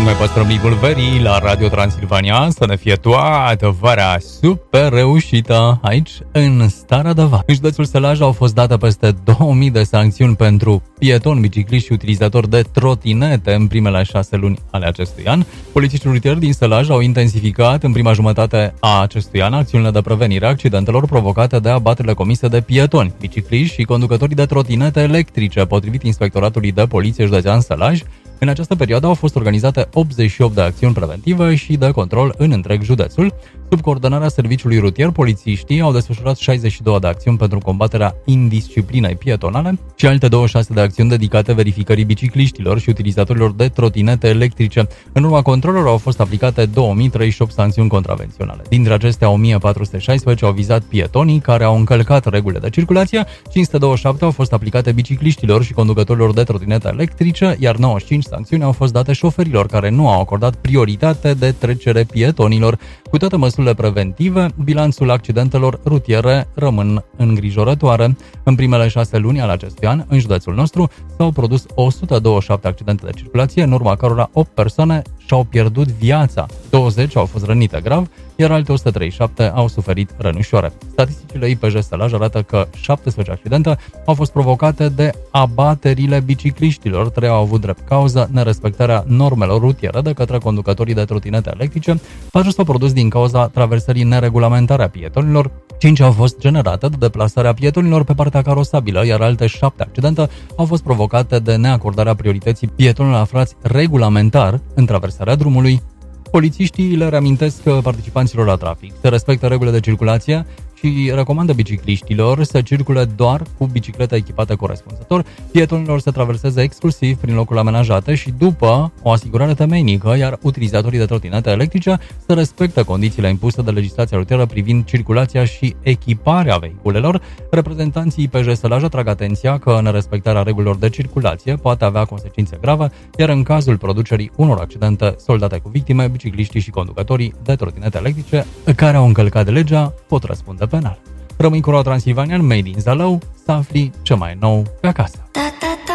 mai păstrăm ritmul verii la Radio Transilvania, să ne fie toată vara super reușită aici, în starea de vară. În județul Sălaj au fost date peste 2000 de sancțiuni pentru pietoni, bicicliști și utilizatori de trotinete în primele 6 luni ale acestui an. Polițiștii rutieri din Sălaj au intensificat în prima jumătate a acestui an acțiunile de prevenire a accidentelor provocate de abaterile comise de pietoni, bicicliști și conducătorii de trotinete electrice, potrivit Inspectoratului de Poliție Județean Sălaj. În această perioadă au fost organizate 88 de acțiuni preventive și de control în întreg județul. Sub coordonarea serviciului rutier, polițiștii au desfășurat 62 de acțiuni pentru combaterea indisciplinei pietonale și alte 26 de acțiuni dedicate verificării bicicliștilor și utilizatorilor de trotinete electrice. În urma controlelor au fost aplicate 2038 sancțiuni contravenționale. Dintre acestea, 1416 au vizat pietonii care au încălcat regulile de circulație, 527 au fost aplicate bicicliștilor și conducătorilor de trotinete electrice, iar 95 sancțiuni au fost date șoferilor care nu au acordat prioritate de trecere pietonilor. Cu toate măsurile preventive, bilanțul accidentelor rutiere rămân îngrijorătoare. În primele 6 luni ale acestui an, în județul nostru, s-au produs 127 accidente de circulație, în urma cărora 8 persoane și-au pierdut viața, 20 au fost rănite grav, iar alte 137 au suferit răni ușoare. Statisticile IPJ Sălaj arată că 17 accidente au fost provocate de abaterile bicicliștilor, 3 au avut drept cauză nerespectarea normelor rutiere de către conducătorii de trotinete electrice, 4 s-au produs din cauza traversării neregulamentare a pietonilor, 5 au fost generate de deplasarea pietonilor pe partea carosabilă, iar alte 7 accidente au fost provocate de neacordarea priorității pietonilor aflați regulamentar în traversarea drumului. Polițiștii le reamintesc participanților la trafic să respecte regulile de circulație și recomandă bicicliștilor să circule doar cu bicicleta echipată corespunzător, pietonilor să traverseze exclusiv prin locuri amenajate și după o asigurare temeinică, iar utilizatorii de trotinete electrice să respecte condițiile impuse de legislația rutieră privind circulația și echiparea vehiculelor. Reprezentanții IPJ Sălaj atrag atenția că nerespectarea regulilor de circulație poate avea consecințe grave, iar în cazul producerii unor accidente soldate cu victime, bicicliștii și conducătorii de trotinete electrice care au încălcat legea pot răspunde penal. Rămâi cu Radio Transilvanian, Made in Zalău, să afli ce mai e nou pe acasă.